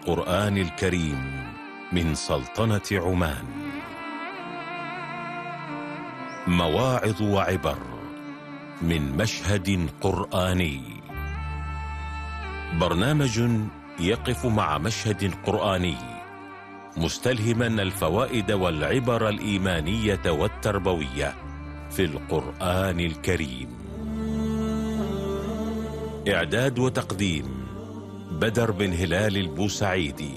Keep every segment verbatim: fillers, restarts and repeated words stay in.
القرآن الكريم من سلطنة عمان. مواعظ وعبر من مشهد قرآني، برنامج يقف مع مشهد قرآني مستلهما الفوائد والعبر الإيمانية والتربوية في القرآن الكريم. إعداد وتقديم بدر بن هلال البوسعيدي.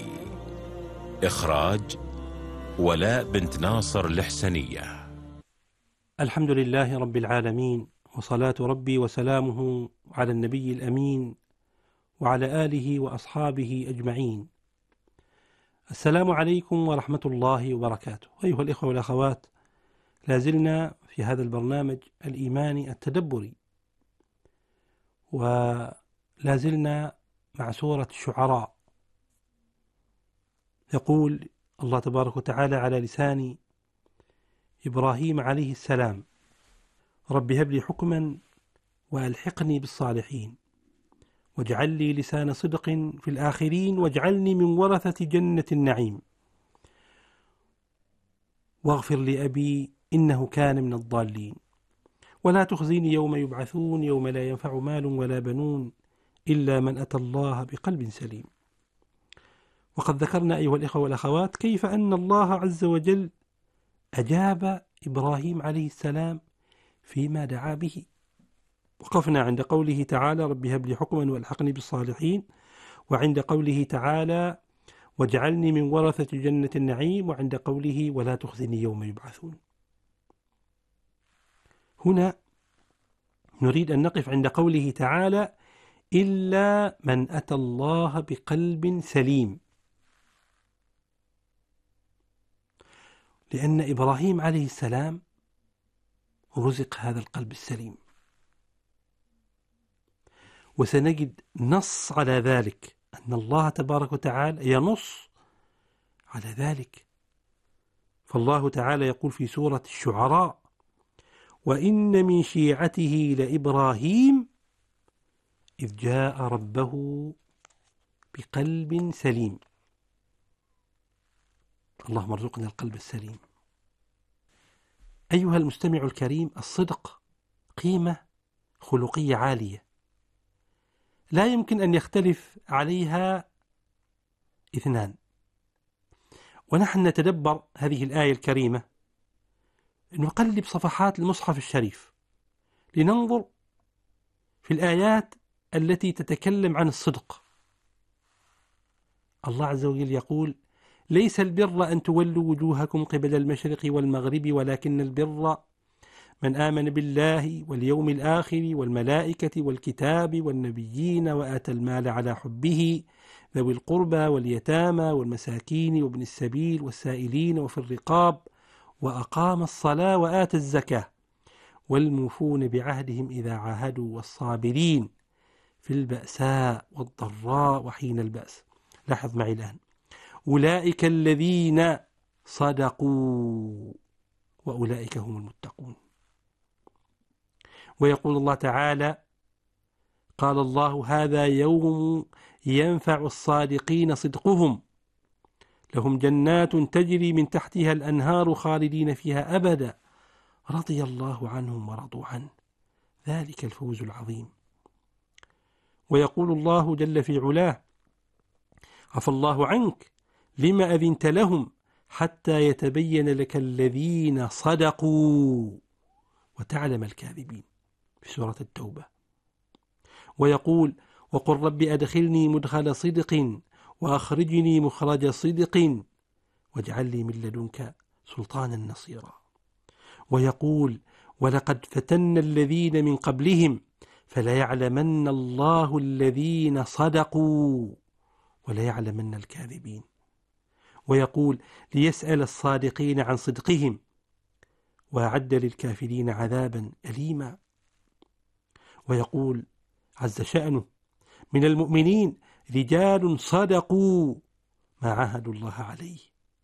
إخراج ولاء بنت ناصر الحسنية. الحمد لله رب العالمين، وصلاة ربي وسلامه على النبي الأمين وعلى آله وأصحابه أجمعين. السلام عليكم ورحمة الله وبركاته. أيها الإخوة والأخوات، لازلنا في هذا البرنامج الإيماني التدبري، ولازلنا مع سورة الشعراء. يقول الله تبارك وتعالى على لسان إبراهيم عليه السلام: رب هب لي حكما وألحقني بالصالحين واجعل لي لسان صدق في الآخرين واجعلني من ورثة جنة النعيم واغفر لأبي إنه كان من الضالين ولا تخزيني يوم يبعثون يوم لا ينفع مال ولا بنون إلا من أتى الله بقلب سليم. وقد ذكرنا أيها الإخوة والأخوات كيف أن الله عز وجل أجاب إبراهيم عليه السلام فيما دعا به. وقفنا عند قوله تعالى: رب هب لي حكما والحقني بالصالحين، وعند قوله تعالى: واجعلني من ورثة جنة النعيم، وعند قوله: ولا تخزني يوم يبعثون. هنا نريد أن نقف عند قوله تعالى: إلا من أتى الله بقلب سليم، لأن إبراهيم عليه السلام رزق هذا القلب السليم، وسنجد نص على ذلك، أن الله تبارك وتعالى ينص على ذلك. فالله تعالى يقول في سورة الشعراء: وإن من شيعته لإبراهيم إذ جاء ربه بقلب سليم. اللهم ارزقنا القلب السليم. أيها المستمع الكريم، الصدق قيمة خلقية عالية لا يمكن أن يختلف عليها اثنان. ونحن نتدبر هذه الآية الكريمة، نقلب صفحات المصحف الشريف لننظر في الآيات التي تتكلم عن الصدق. الله عز وجل يقول: ليس البر أن تولوا وجوهكم قبل المشرق والمغرب ولكن البر من آمن بالله واليوم الآخر والملائكة والكتاب والنبيين وآتى المال على حبه ذوي القربى واليتامى والمساكين وابن السبيل والسائلين وفي الرقاب وأقام الصلاة وآتى الزكاة والموفون بعهدهم إذا عاهدوا والصابرين في البأساء والضراء وحين البأس. لاحظ معي الآن: أولئك الذين صدقوا وأولئك هم المتقون. ويقول الله تعالى: قال الله: هذا يوم ينفع الصادقين صدقهم لهم جنات تجري من تحتها الأنهار خالدين فيها أبدا رضي الله عنهم ورضوا عنه ذلك الفوز العظيم. ويقول الله جل في علاه: عفى الله عنك لما أذنت لهم حتى يتبين لك الذين صدقوا وتعلم الكاذبين في سورة التوبة. ويقول: وقل رب أدخلني مدخل صدق وأخرجني مخرج صدق واجعل لي من لدنك سلطانا نصيرا. ويقول: ولقد فتنا الذين من قبلهم فليعلمن الله الذين صدقوا وليعلمن الكاذبين. ويقول: ليسأل الصادقين عن صدقهم وأعد للكافرين عذابا أليما. ويقول عز شأنه: من المؤمنين رجال صدقوا ما عاهدوا الله عليه.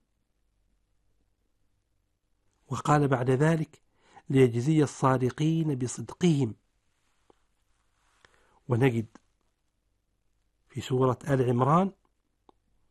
وقال بعد ذلك: ليجزي الصادقين بصدقهم. ونجد في سورة آل عمران